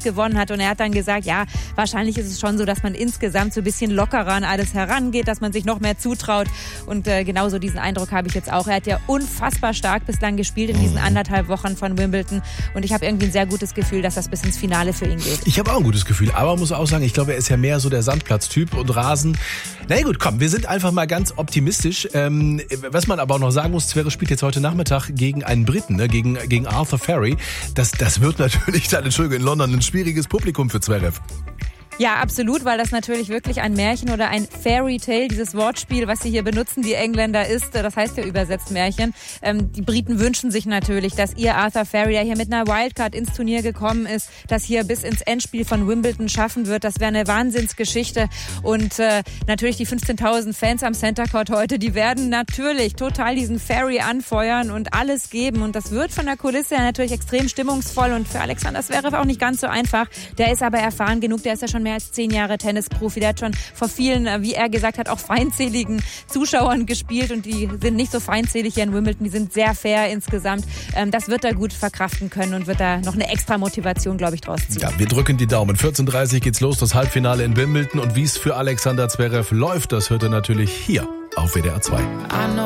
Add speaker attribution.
Speaker 1: gewonnen hat. Und er hat dann gesagt, ja, wahrscheinlich ist es schon so, dass man insgesamt so ein bisschen lockerer an alles herangeht, dass man sich noch mehr zutraut. Und genauso diesen Eindruck habe ich jetzt auch. Er hat ja unfassbar stark bislang gespielt in diesen 1,5 Wochen von Wimbledon. Und ich habe irgendwie ein sehr gutes Gefühl, dass das bis ins Finale für ihn geht.
Speaker 2: Ich habe auch ein gutes Gefühl, aber muss auch sagen, ich glaube, er ist ja mehr so der Sandplatztyp und Rasen. Na gut, komm, wir sind einfach mal ganz optimistisch. Was man aber auch noch sagen muss, Zverev spielt jetzt heute Nachmittag gegen einen Briten, ne? gegen Arthur Ferry. Das wird natürlich dann, Entschuldigung, in London ein schwieriges Publikum für Zverev.
Speaker 1: Ja, absolut, weil das natürlich wirklich ein Märchen oder ein Fairy Tale, dieses Wortspiel, was sie hier benutzen, die Engländer, ist. Das heißt ja übersetzt Märchen. Die Briten wünschen sich natürlich, dass ihr Arthur Ferry, der hier mit einer Wildcard ins Turnier gekommen ist, das hier bis ins Endspiel von Wimbledon schaffen wird. Das wäre eine Wahnsinnsgeschichte. Und natürlich die 15.000 Fans am Center Court heute, die werden natürlich total diesen Ferry anfeuern und alles geben. Und das wird von der Kulisse her natürlich extrem stimmungsvoll. Und für Alexander Zverev auch nicht ganz so einfach. Der ist aber erfahren genug, der ist ja schon mehr als 10 Jahre Tennisprofi. Der hat schon vor vielen, wie er gesagt hat, auch feindseligen Zuschauern gespielt und die sind nicht so feindselig hier in Wimbledon, die sind sehr fair insgesamt. Das wird er gut verkraften können und wird da noch eine extra Motivation, glaube ich, draus ziehen.
Speaker 2: Ja, wir drücken die Daumen. 14:30 geht's los, das Halbfinale in Wimbledon und wie es für Alexander Zverev läuft, das hört ihr natürlich hier auf WDR 2.